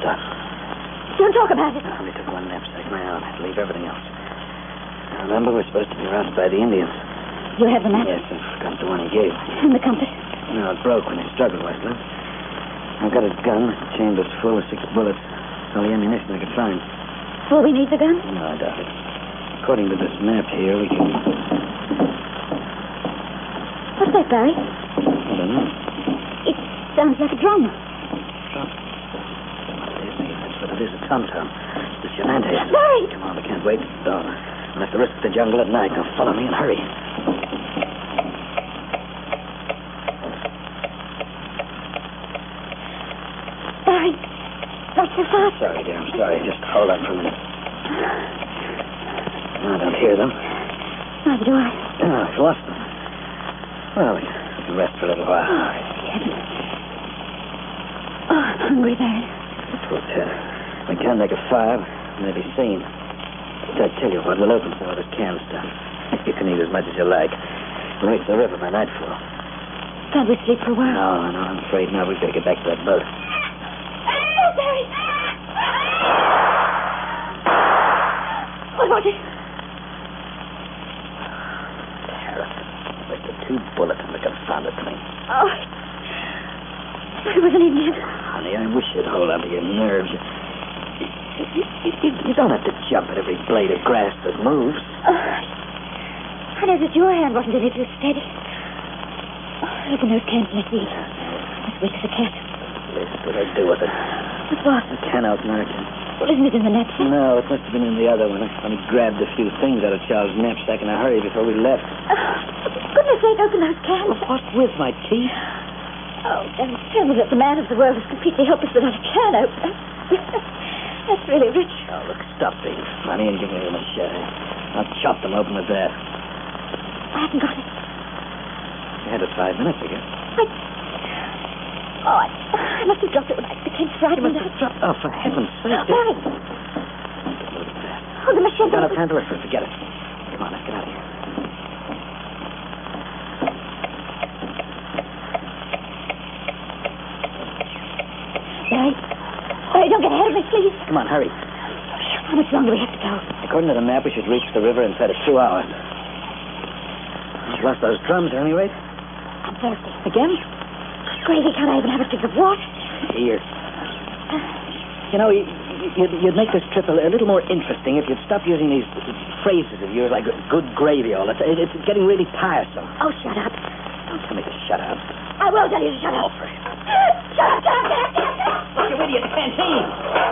done. Don't talk about it. I only took one knapsack now. I had to leave everything else. Now, remember, we're supposed to be routed by the Indians. You have the map? Yes, I've got the one he gave. And the compass? No, it broke when he struggled, Westland. I've got a gun. The chamber's full with 6 bullets. It's all the ammunition I could find. Will we need the gun? No, I doubt it. According to this map here, we can... What's that, Barry? I don't know. It sounds like a drum. Drum? That's what it is, a tom-tom. The Shenandoah. Barry! Come on, we can't wait. No, we'll have to risk the jungle at night. Now, follow me and hurry. Barry, not so fast. Sorry, dear, I'm sorry. Just hold on for a minute. No, I don't hear them. Neither do I. No, I've lost them. Well, we can rest for a little while. Oh, heaven. Oh, I'm hungry, Barry. But, we can make a fire. Maybe seen. I tell you what, we'll open some of this canned stuff. You can eat as much as you like. We'll reach the river by nightfall. Can't we sleep for a while? No, I'm afraid not. We've got to get back to that boat. Oh, Barry! What was it? The 2 bullets in the confounded thing. Oh, it was an Indian. Honey, I wish you'd hold on to your nerves. You don't have to jump at every blade of grass that moves. I noticed your hand wasn't any too steady. Open those cans and let's eat. As weak as a cat. Yes, what I do with it? With what? A can out American. Well, isn't it in the knapsack? No, it must have been in the other one. I only grabbed a few things out of Charles' knapsack in a hurry before we left. For goodness sake, open those cans. Well, what with my teeth? Oh, don't tell me that the man of the world is completely helpless without a can opener. That's really rich. Oh, look, stop being funny and give me a machete. I'll chop them open with that. I haven't got it. You had it 5 minutes ago. I must have dropped it when I became frightened. Oh, for heaven's sake. Barry. Oh, the machete. I don't have time to refer. Forget it. Come on, let's get out of here. Barry, don't get ahead of me, please. Come on, hurry. How much longer do we have to go? According to the map, we should reach the river inside of 2 hours. You've lost those drums at any rate? I'm thirsty. Again? Gravy, can't I even have a drink of water? Here. You know, you'd make this trip a little more interesting if you'd stop using these phrases of yours like good gravy all the time. It's getting really tiresome. Oh, shut up. Don't tell me to shut up. I will tell you to shut up. Oh, for it. Shut up. Look, you idiot, canteen.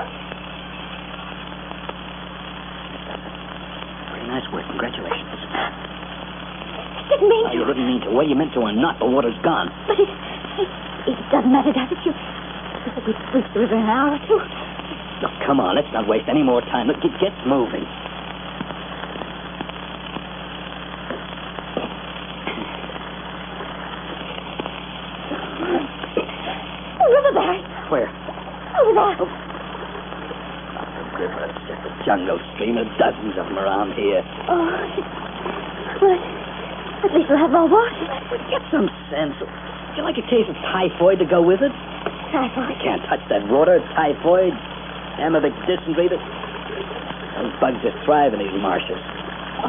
Very nice work. Congratulations. Didn't mean to. You didn't mean to. Well, you meant to or not. The water's gone. But it doesn't matter, does it? You said we'd reach the river in an hour or 2. Look, come on. Let's not waste any more time. Look, get moving. The river, Barry. Where? Over there. Oh. The river. It's just a jungle stream. There are dozens of them around here. Oh, well, at least we'll have more water. Get some sense. Would you like a case of typhoid to go with it? Typhoid? You can't touch that water. Typhoid, amoebic dysentery. Those bugs just thrive in these marshes. Oh.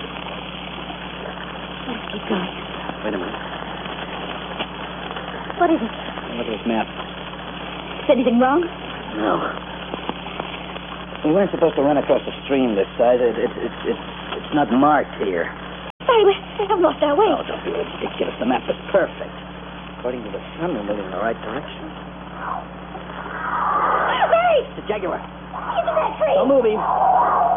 Let's keep going. Wait a minute. What is it? Look at this map. Is anything wrong? No. We weren't supposed to run across the stream this side. It's not marked here. Barry, we have lost our way. Oh, don't be ridiculous. The map is perfect. According to the sun, we're moving in the right direction. Barry! It's a jaguar. He's in that tree. Don't move him.